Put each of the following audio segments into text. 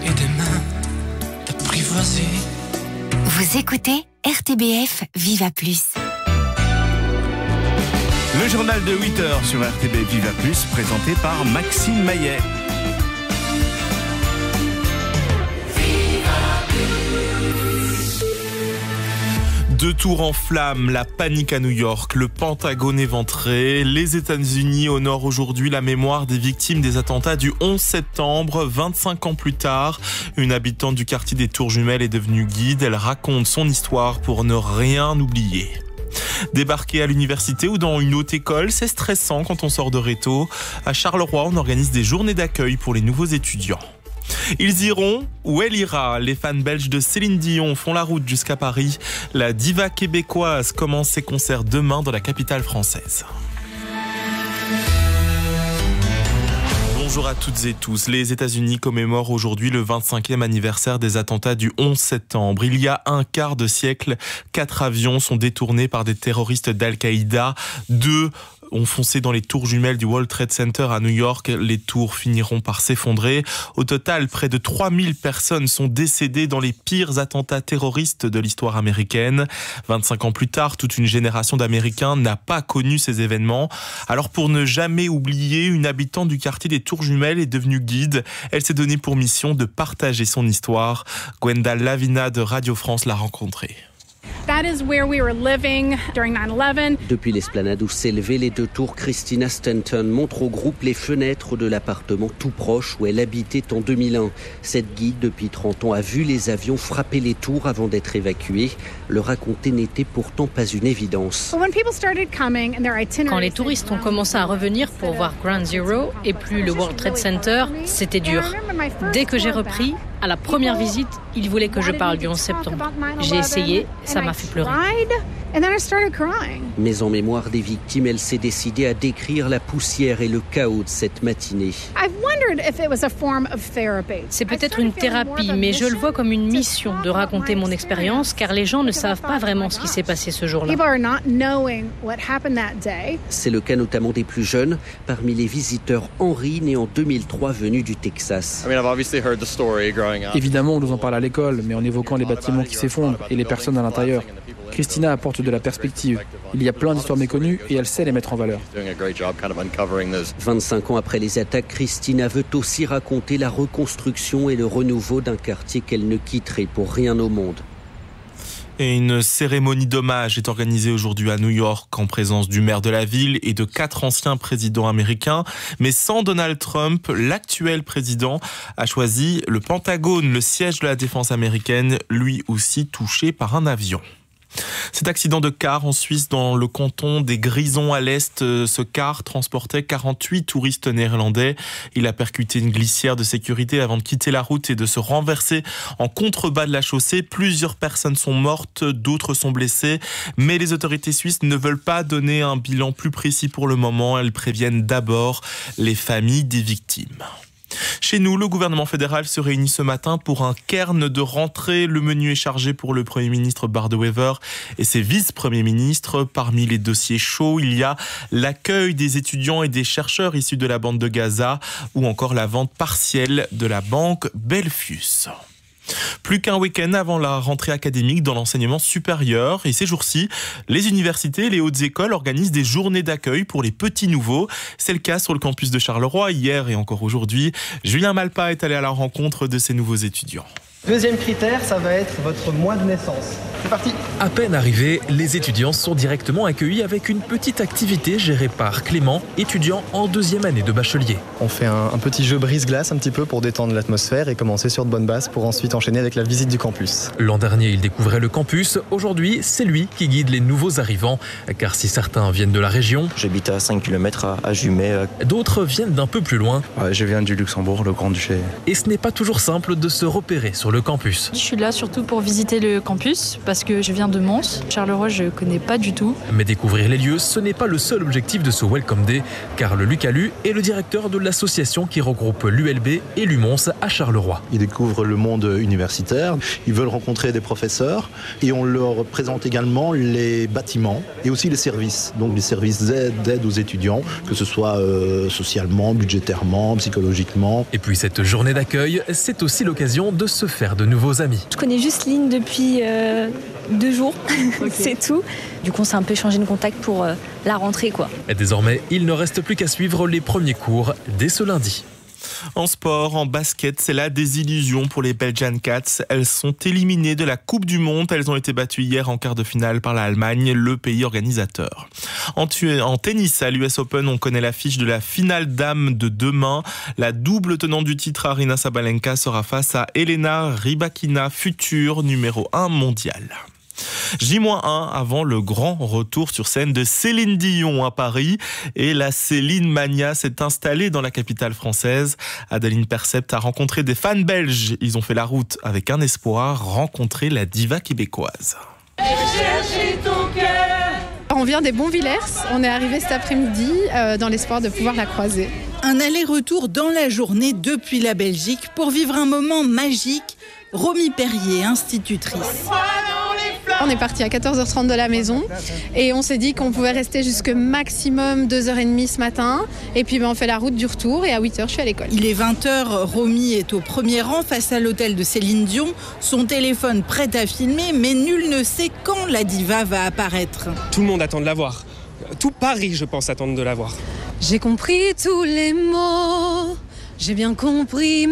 et des mains d'apprivoiser. Vous écoutez RTBF Viva Plus. Le journal de 8h sur RTBF Viva Plus, présenté par Maxime Maillet. Deux tours en flammes, la panique à New York, le Pentagone éventré. Les États-Unis honorent aujourd'hui la mémoire des victimes des attentats du 11 septembre. 25 ans plus tard, une habitante du quartier des Tours Jumelles est devenue guide. Elle raconte son histoire pour ne rien oublier. Débarquer à l'université ou dans une haute école, c'est stressant quand on sort de réto. À Charleroi, on organise des journées d'accueil pour les nouveaux étudiants. Ils iront où elle ira. Les fans belges de Céline Dion font la route jusqu'à Paris. La diva québécoise commence ses concerts demain dans la capitale française. Bonjour à toutes et tous. Les États-Unis commémorent aujourd'hui le 25e anniversaire des attentats du 11 septembre. Il y a un quart de siècle, 4 avions sont détournés par des terroristes d'Al-Qaïda. 2 ont foncé dans les tours jumelles du World Trade Center à New York. Les tours finiront par s'effondrer. Au total, près de 3000 personnes sont décédées dans les pires attentats terroristes de l'histoire américaine. 25 ans plus tard, toute une génération d'Américains n'a pas connu ces événements. Alors pour ne jamais oublier, une habitante du quartier des Tours Jumelles est devenue guide. Elle s'est donnée pour mission de partager son histoire. Gwenda Lavina de Radio France l'a rencontrée. Depuis l'esplanade où s'élevaient les deux tours, Christina Stanton montre au groupe les fenêtres de l'appartement tout proche où elle habitait en 2001. Cette guide, depuis 30 ans, a vu les avions frapper les tours avant d'être évacués. Le raconter n'était pourtant pas une évidence. Quand les touristes ont commencé à revenir pour voir Ground Zero et plus le World Trade Center, c'était dur. Dès que j'ai repris, à la première visite, ils voulaient que je parle du 11 septembre. J'ai essayé, ça m'a fait pleurer. Mais en mémoire des victimes, elle s'est décidée à décrire la poussière et le chaos de cette matinée. C'est peut-être une thérapie, mais je le vois comme une mission de raconter mon expérience, car les gens ne savent pas vraiment ce qui s'est passé ce jour-là. C'est le cas notamment des plus jeunes, parmi les visiteurs Henry, né en 2003, venu du Texas. Évidemment, on nous en parle à l'école, mais en évoquant les bâtiments qui s'effondrent et les personnes à l'intérieur. Christina apporte de la perspective. Il y a plein d'histoires méconnues et elle sait les mettre en valeur. 25 ans après les attaques, Christina veut aussi raconter la reconstruction et le renouveau d'un quartier qu'elle ne quitterait pour rien au monde. Et une cérémonie d'hommage est organisée aujourd'hui à New York en présence du maire de la ville et de 4 anciens présidents américains. Mais sans Donald Trump, l'actuel président a choisi le Pentagone, le siège de la défense américaine, lui aussi touché par un avion. Cet accident de car en Suisse dans le canton des Grisons à l'est, ce car transportait 48 touristes néerlandais. Il a percuté une glissière de sécurité avant de quitter la route et de se renverser en contrebas de la chaussée. Plusieurs personnes sont mortes, d'autres sont blessées, mais les autorités suisses ne veulent pas donner un bilan plus précis pour le moment. Elles préviennent d'abord les familles des victimes. Chez nous, le gouvernement fédéral se réunit ce matin pour un cairn de rentrée. Le menu est chargé pour le Premier ministre Bart De Wever et ses vice-premiers ministres. Parmi les dossiers chauds, il y a l'accueil des étudiants et des chercheurs issus de la bande de Gaza ou encore la vente partielle de la banque Belfius. Plus qu'un week-end avant la rentrée académique dans l'enseignement supérieur. Et ces jours-ci, les universités et les hautes écoles organisent des journées d'accueil pour les petits nouveaux. C'est le cas sur le campus de Charleroi hier et encore aujourd'hui. Julien Malpa est allé à la rencontre de ces nouveaux étudiants. Deuxième critère, ça va être votre mois de naissance. C'est parti. À peine arrivés, les étudiants sont directement accueillis avec une petite activité gérée par Clément, étudiant en 2e année de bachelier. On fait un petit jeu brise-glace un petit peu pour détendre l'atmosphère et commencer sur de bonnes bases pour ensuite enchaîner avec la visite du campus. L'an dernier, il découvrait le campus. Aujourd'hui, c'est lui qui guide les nouveaux arrivants. Car si certains viennent de la région... J'habite à 5 km à Jumet. D'autres viennent d'un peu plus loin. Je viens du Luxembourg, le Grand-Duché. Et ce n'est pas toujours simple de se repérer sur le campus. Je suis là surtout pour visiter le campus parce que je viens de Mons. Charleroi, je connais pas du tout. Mais découvrir les lieux, ce n'est pas le seul objectif de ce Welcome Day. Carl Lucalu est le directeur de l'association qui regroupe l'ULB et l'UMons à Charleroi. Ils découvrent le monde universitaire, ils veulent rencontrer des professeurs et on leur présente également les bâtiments et aussi les services. Donc les services d'aide aux étudiants, que ce soit socialement, budgétairement, psychologiquement. Et puis cette journée d'accueil, c'est aussi l'occasion de se faire de nouveaux amis. Je connais juste Lynn depuis 2 jours, okay. C'est tout. Du coup, on s'est un peu échangé de contact pour la rentrée, quoi. Et désormais, il ne reste plus qu'à suivre les premiers cours dès ce lundi. En sport, en basket, c'est la désillusion pour les Belgian Cats. Elles sont éliminées de la Coupe du Monde. Elles ont été battues hier en quart de finale par l'Allemagne, le pays organisateur. En tennis, à l'US Open, on connaît l'affiche de la finale dames de demain. La double tenante du titre, Aryna Sabalenka, sera face à Elena Rybakina, future numéro 1 mondiale. J-1 avant le grand retour sur scène de Céline Dion à Paris et la Céline Mania s'est installée dans la capitale française. Adeline Percept a rencontré des fans belges. Ils ont fait la route avec un espoir, rencontrer la diva québécoise. On vient des Bonvillers, on est arrivé cet après-midi dans l'espoir de pouvoir la croiser. Un aller-retour dans la journée depuis la Belgique pour vivre un moment magique. Romy Perrier, institutrice. On est parti à 14h30 de la maison et on s'est dit qu'on pouvait rester jusque maximum 2h30 ce matin. Et puis on fait la route du retour et à 8h je suis à l'école. Il est 20h, Romy est au premier rang face à l'hôtel de Céline Dion. Son téléphone prêt à filmer, mais nul ne sait quand la diva va apparaître. Tout le monde attend de la voir. Tout Paris, je pense, attend de la voir. J'ai compris tous les mots, j'ai bien compris,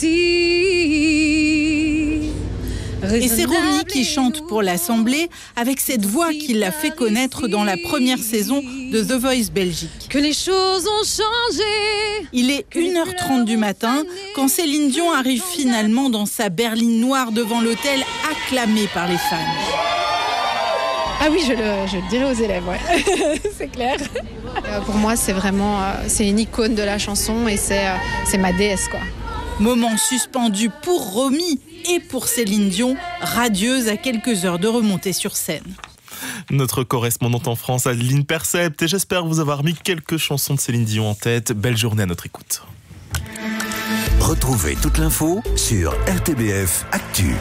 merci. Et c'est Romy qui chante pour l'Assemblée avec cette voix qui l'a fait connaître dans la première saison de The Voice Belgique. Que les choses ont changé. Il est 1h30 du matin quand Céline Dion arrive finalement dans sa berline noire devant l'hôtel, acclamée par les fans. Ah oui, je le dirai aux élèves, ouais. C'est clair. Pour moi, c'est vraiment c'est une icône de la chanson et c'est ma déesse, quoi. Moment suspendu pour Romy et pour Céline Dion, radieuse à quelques heures de remontée sur scène. Notre correspondante en France, Adeline Percept, et j'espère vous avoir mis quelques chansons de Céline Dion en tête. Belle journée à notre écoute. Retrouvez toute l'info sur RTBF Actu.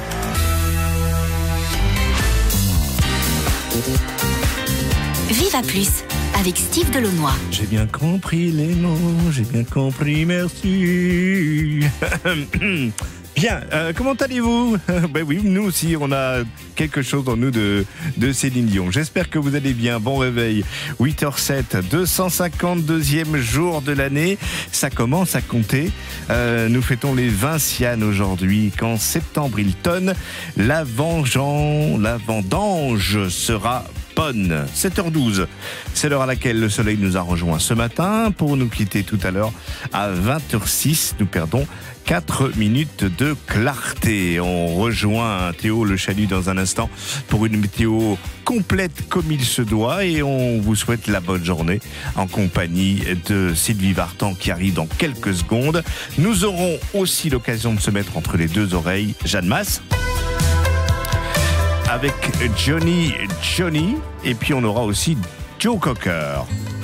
Viva Plus avec Steve Delaunoy. J'ai bien compris les mots, j'ai bien compris, merci. Bien, comment allez-vous? Ben oui, nous aussi, on a quelque chose en nous de Céline Dion. J'espère que vous allez bien. Bon réveil. 8h07, 252e jour de l'année. Ça commence à compter. Nous fêtons les Vincianes aujourd'hui. Qu'en septembre, il tonne, la vendange sera bonne. 7h12, c'est l'heure à laquelle le soleil nous a rejoint ce matin pour nous quitter tout à l'heure à 20h06. Nous perdons 4 minutes de clarté. On rejoint Théo Le Chalut dans un instant pour une météo complète comme il se doit et on vous souhaite la bonne journée en compagnie de Sylvie Vartan qui arrive dans quelques secondes. Nous aurons aussi l'occasion de se mettre entre les deux oreilles Jeanne Masse avec Johnny et puis on aura aussi Joe Cocker.